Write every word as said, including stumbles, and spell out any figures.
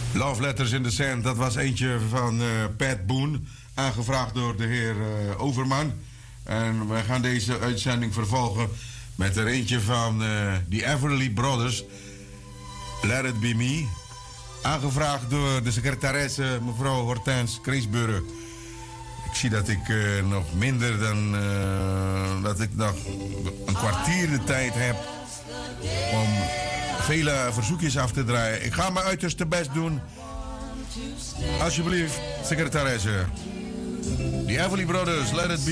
Love Letters in the Sand, dat was eentje van uh, Pat Boone, aangevraagd door de heer uh, Overman. En wij gaan deze uitzending vervolgen met er eentje van uh, The Everly Brothers, Let It Be Me. Aangevraagd door de secretaresse mevrouw Hortense Kreesburg. Ik zie dat ik uh, nog minder dan uh, dat ik nog een kwartier de tijd heb om vele verzoekjes af te draaien. Ik ga mijn uiterste best doen. Alsjeblieft, secretaresse. The Everly Brothers, Let It Be